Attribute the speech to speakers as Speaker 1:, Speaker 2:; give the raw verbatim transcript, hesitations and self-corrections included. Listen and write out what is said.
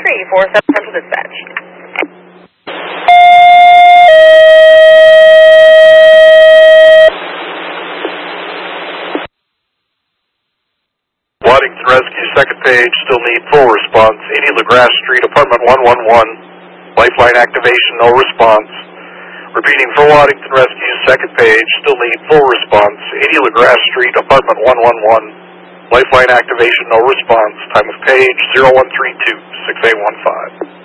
Speaker 1: three four seven Central Dispatch.
Speaker 2: Waddington Rescue, second page, still need full response. eighty LaGrasse Street, apartment one one one. Lifeline activation, no response. Repeating for Waddington Rescue, second page, still need full response. eighty LaGrasse Street, apartment one one one. Lifeline activation, no response. Time of page zero one three two, six eight one five.